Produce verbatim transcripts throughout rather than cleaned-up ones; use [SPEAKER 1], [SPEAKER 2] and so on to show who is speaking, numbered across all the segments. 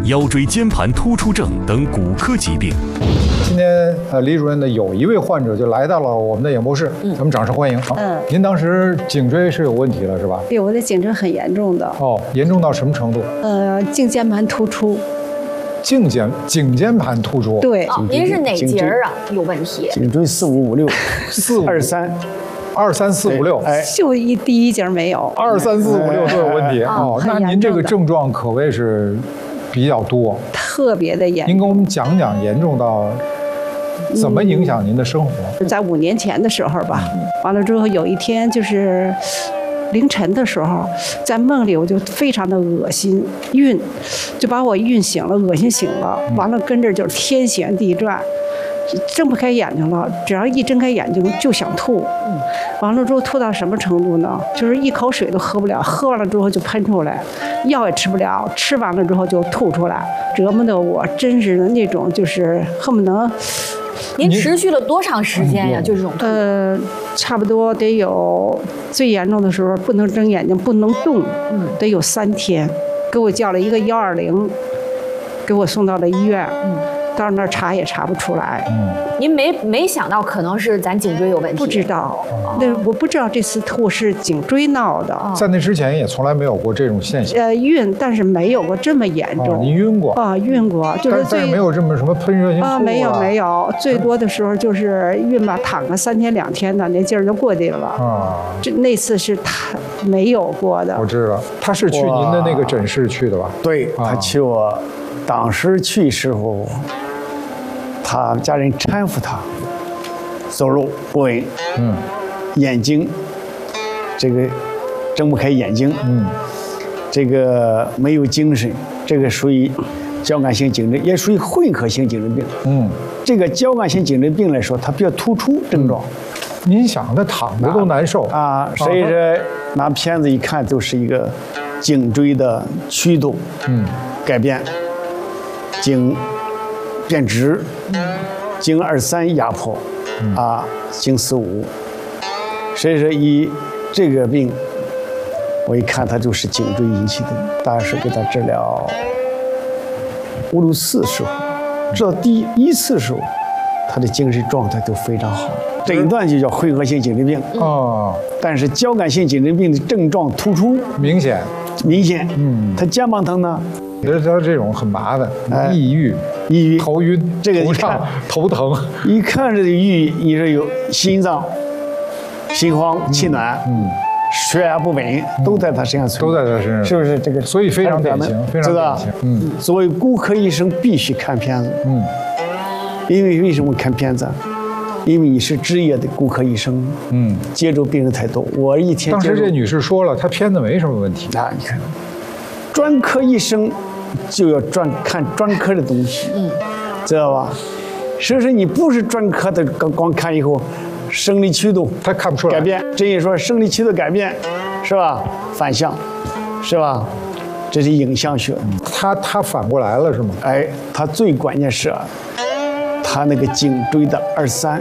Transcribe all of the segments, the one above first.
[SPEAKER 1] 腰椎间盘突出症等骨科疾病。
[SPEAKER 2] 今天呃，李主任呢有一位患者就来到了我们的演播室，嗯、咱们掌声欢迎。
[SPEAKER 3] 嗯，
[SPEAKER 2] 您当时颈椎是有问题了是吧？
[SPEAKER 3] 对，我的颈椎很严重的。
[SPEAKER 2] 哦，严重到什么程度？
[SPEAKER 3] 呃，颈间盘突出。
[SPEAKER 2] 颈间颈间盘突出。
[SPEAKER 3] 对，
[SPEAKER 4] 哦，您是哪节儿啊有问题？
[SPEAKER 5] 颈椎四五五六
[SPEAKER 2] 四
[SPEAKER 5] 二三。
[SPEAKER 2] 二三四五六，
[SPEAKER 5] 哎，
[SPEAKER 3] 就一第一节没有，
[SPEAKER 2] 二三四五六都有问题哦。那您这个症状可谓是比较多，
[SPEAKER 3] 特别的严重。
[SPEAKER 2] 您给我们讲讲严重到怎么影响您的生活？
[SPEAKER 3] 嗯、在五年前的时候吧，完了之后有一天就是凌晨的时候，在梦里我就非常的恶心晕，就把我晕醒了，恶心醒了。完了跟着就是天旋地转。睁不开眼睛了，只要一睁开眼睛就想吐，嗯，完了之后吐到什么程度呢？就是一口水都喝不了，喝完了之后就喷出来，药也吃不了，吃完了之后就吐出来，折磨的我真是的那种，就是恨不能。
[SPEAKER 4] 您持续了多长时间呀？就这种吐？
[SPEAKER 3] 呃，差不多得有最严重的时候不能睁眼睛，不能动，嗯，得有三天，给我叫了一个幺二零，给我送到了医院，嗯。到那儿查也查不出来。
[SPEAKER 4] 嗯，您没没想到可能是咱颈椎有问题？
[SPEAKER 3] 不知道，哦、那我不知道这次吐是颈椎闹的。哦、
[SPEAKER 2] 在那之前也从来没有过这种现象。
[SPEAKER 3] 呃，晕，但是没有过这么严重。
[SPEAKER 2] 哦、您晕过？
[SPEAKER 3] 啊，晕过，就是
[SPEAKER 2] 但是没有这么什么喷热性吐啊。
[SPEAKER 3] 没有没有，最多的时候就是晕吧，躺个三天两天的，那劲儿就过去了。啊，这那次是他没有过的。
[SPEAKER 2] 我知道，他是去您的那个诊室去的吧？
[SPEAKER 5] 对，他去我当时去时候。他家人搀扶他，走路不稳，嗯，眼睛这个睁不开眼睛，嗯，这个没有精神，这个属于交感性颈椎，也属于混合性颈椎病，嗯，这个交感性颈椎病来说，它比较突出症状。
[SPEAKER 2] 嗯、您想，他躺着都难受
[SPEAKER 5] 啊，所以说拿片子一看，就是一个颈椎的曲度，嗯，改变，颈。变直，颈二三压迫，嗯、啊，颈四五，所以说以这个病，我一看他就是颈椎引起的，大概是给他治疗五六次时候，治到第一次的时候，他的精神状态都非常好。诊断就叫混合性颈椎病哦，但是交感性颈椎病的症状突出
[SPEAKER 2] 明显，
[SPEAKER 5] 明显，嗯，他肩膀疼呢。
[SPEAKER 2] 觉得他这种很麻烦，哎、抑郁、
[SPEAKER 5] 抑郁、
[SPEAKER 2] 头晕、
[SPEAKER 5] 这个
[SPEAKER 2] 头胀、头疼，
[SPEAKER 5] 一看这个抑郁，你说有心脏、心慌、气短，嗯，血压不稳，都在他身上存在，
[SPEAKER 2] 都在他身上，
[SPEAKER 5] 是不是这个？
[SPEAKER 2] 所以非常典型，非常典型。
[SPEAKER 5] 嗯，作为骨科医生必须看片子，嗯，因为为什么看片子？因为你是职业的骨科医生，嗯，接触病人太多，我一天。
[SPEAKER 2] 当时这女士说了，她片子没什么问题
[SPEAKER 5] 啊，你看，专科医生。就要专看专科的东西，嗯，知道吧？所以说你不是专科的，光光看以后，生理曲度
[SPEAKER 2] 他看不出来
[SPEAKER 5] 改变。这一说生理曲度改变，是吧？反向，是吧？这是影像学。
[SPEAKER 2] 他他反过来了是吗？
[SPEAKER 5] 哎，他最关键是，他那个颈椎的二三，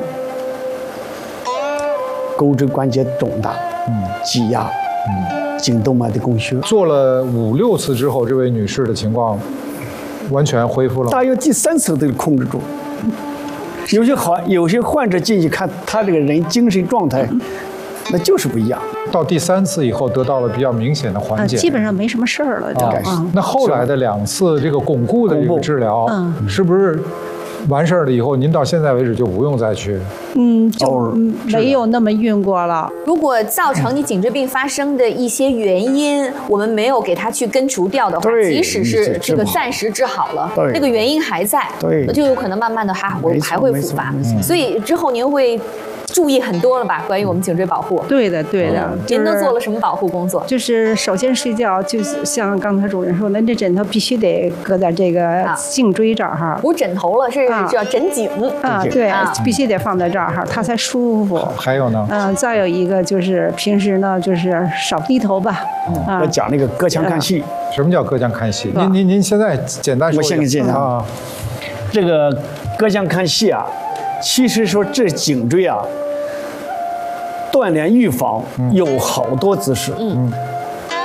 [SPEAKER 5] 钩椎关节肿大，嗯，挤压，嗯。颈动脉的供血
[SPEAKER 2] 做了五六次之后，这位女士的情况完全恢复了。
[SPEAKER 5] 大约第三次都控制住。有些好，有些患者进去看他这个人精神状态，那就是不一样。
[SPEAKER 2] 到第三次以后，得到了比较明显的缓解，
[SPEAKER 3] 基本上没什么事儿了。就、
[SPEAKER 2] 啊嗯、那后来的两次这个巩固的这个治疗，嗯、是不是？完事儿了以后，您到现在为止就不用再去，
[SPEAKER 3] 嗯，就没有那么晕过了。
[SPEAKER 4] 如果造成你颈椎病发生的一些原因，我们没有给它去根除掉的话，即使是这个暂时治好了，那个原因还在，
[SPEAKER 5] 对，
[SPEAKER 4] 就有可能慢慢的还我还会复发。所以之后您会注意很多了吧？关于我们颈椎保护。
[SPEAKER 3] 对的，对的。
[SPEAKER 4] 嗯、您都做了什么保护工作？
[SPEAKER 3] 就是首先睡觉，就是像刚才主任说的，那枕头必须得搁在这个颈椎这儿哈。
[SPEAKER 4] 不是枕头了，是叫枕颈
[SPEAKER 3] 啊，对，必须得放在这儿哈，它才舒服。
[SPEAKER 2] 还有呢？
[SPEAKER 3] 嗯，再有一个就是平时呢，就是少低头吧。
[SPEAKER 5] 啊，我讲那个隔墙看戏。
[SPEAKER 2] 什么叫隔墙看戏？您您您现在简单说。
[SPEAKER 5] 我先给讲啊，这个隔墙看戏啊，其实说这颈椎啊。锻炼预防有好多姿势，嗯，